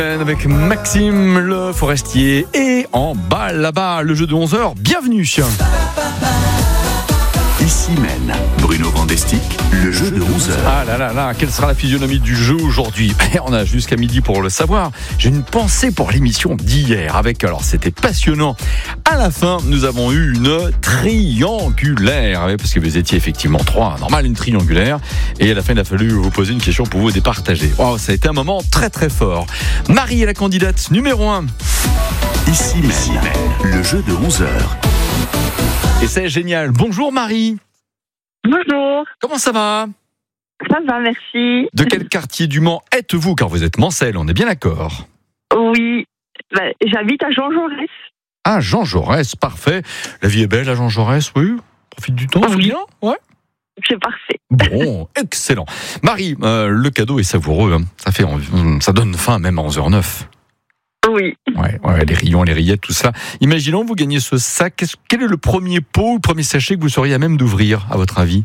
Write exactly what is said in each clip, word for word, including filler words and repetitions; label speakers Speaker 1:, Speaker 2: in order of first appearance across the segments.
Speaker 1: Avec Maxime Le Forestier et en bas là-bas, le jeu de onze heures. Bienvenue.
Speaker 2: Ici mène Bruno Vandestick, le jeu de onze heures.
Speaker 1: Ah là là là, quelle sera la physionomie du jeu aujourd'hui? On a jusqu'à midi pour le savoir. J'ai une pensée pour l'émission d'hier avec, alors c'était passionnant. À la fin, nous avons eu une triangulaire, parce que vous étiez effectivement trois, normal une triangulaire. Et à la fin, il a fallu vous poser une question pour vous départager. Wow, ça a été un moment très très fort. Marie est la candidate numéro un.
Speaker 2: Ici mène le jeu de onze heures.
Speaker 1: Et c'est génial. Bonjour Marie.
Speaker 3: Bonjour.
Speaker 1: Comment ça va?
Speaker 3: Ça va, merci.
Speaker 1: De quel quartier du Mans êtes-vous? Car vous êtes Mancel, on est bien d'accord.
Speaker 3: Oui, bah, j'habite à Jean Jaurès.
Speaker 1: Ah, Jean Jaurès, parfait. La vie est belle à Jean Jaurès, oui. Profite du temps, c'est
Speaker 3: Oui.
Speaker 1: bien, ouais.
Speaker 3: C'est parfait.
Speaker 1: Bon, excellent. Marie, euh, le cadeau est savoureux. Hein. Ça fait, ça donne faim même à onze heures neuf.
Speaker 3: Oui.
Speaker 1: Ouais, ouais, les rayons, les rillettes, tout ça. Imaginons, vous gagnez ce sac. Qu'est-ce- Quel est le premier pot, le premier sachet que vous seriez à même d'ouvrir, à votre avis?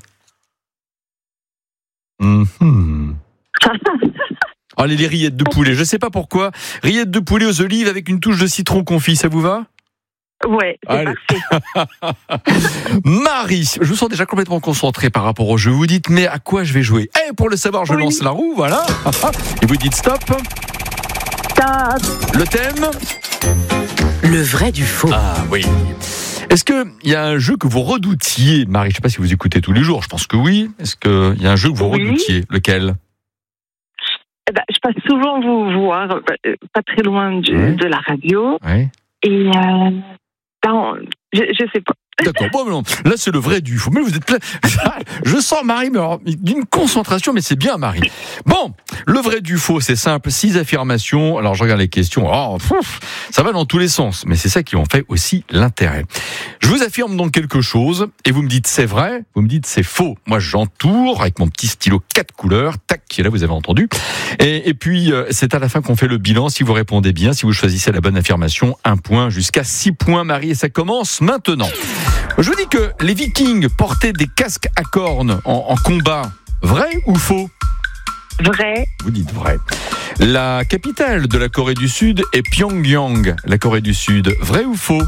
Speaker 1: Mhm. Oh, les, les rillettes de poulet, je sais pas pourquoi. Rillettes de poulet aux olives avec une touche de citron confit, ça vous va?
Speaker 3: Ouais, c'est
Speaker 1: Allez.
Speaker 3: parfait.
Speaker 1: Marie, je vous sens déjà complètement concentré par rapport au jeu. Vous dites, mais à quoi je vais jouer? Eh, pour le savoir, je
Speaker 3: Oui.
Speaker 1: lance la roue, voilà. Et vous dites stop.
Speaker 3: Ça,
Speaker 1: Le thème?
Speaker 4: Le vrai du faux.
Speaker 1: Ah oui. Est-ce qu'il y a un jeu que vous redoutiez, Marie? Je ne sais pas si vous écoutez tous les jours, je pense que oui. Est-ce qu'il y a un jeu que vous
Speaker 3: Oui.
Speaker 1: redoutiez? Lequel?
Speaker 3: eh ben, je passe souvent vous voir, euh, pas très loin du-
Speaker 1: Ouais.
Speaker 3: de la radio.
Speaker 1: Oui.
Speaker 3: Et euh, ben, je, je sais pas.
Speaker 1: D'accord, bon, non. Là c'est le vrai du faux. Mais vous êtes plein. Je sens Marie, mais alors, d'une concentration, mais c'est bien Marie. Bon, le vrai du faux, c'est simple. Six affirmations. Alors je regarde les questions. Oh, pfouf, ça va dans tous les sens, mais c'est ça qui en fait aussi l'intérêt. Je vous affirme donc quelque chose et vous me dites c'est vrai, vous me dites c'est faux. Moi j'entoure avec mon petit stylo quatre couleurs. Tac, qui est là, vous avez entendu. Et, et puis euh, c'est à la fin qu'on fait le bilan. Si vous répondez bien, si vous choisissez la bonne affirmation, un point jusqu'à six points, Marie, et ça commence maintenant. Je vous dis que les Vikings portaient des casques à cornes en, en combat. Vrai ou faux?
Speaker 3: Vrai,
Speaker 1: Vous dites vrai. La capitale de la Corée du Sud est Pyongyang, la Corée du Sud. Vrai ou faux?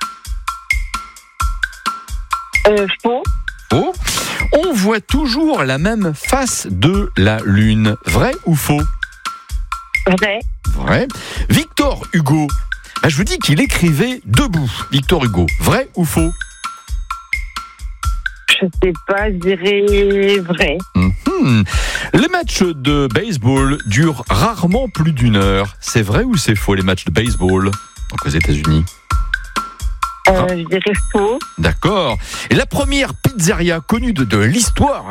Speaker 3: euh, faux,
Speaker 1: Faux. On voit toujours la même face de la Lune. Vrai ou faux?
Speaker 3: vrai,
Speaker 1: Vrai. Victor Hugo. Ah, je vous dis qu'il écrivait debout. Victor Hugo. Vrai ou faux?
Speaker 3: je sais pas, je dirais vrai.
Speaker 1: Mhm. Les matchs de baseball durent rarement plus d'une heure. C'est vrai ou c'est faux, les matchs de baseball? Donc aux États-Unis.
Speaker 3: Euh, je dirais faux.
Speaker 1: D'accord. Et la première pizzeria connue de, de l'histoire,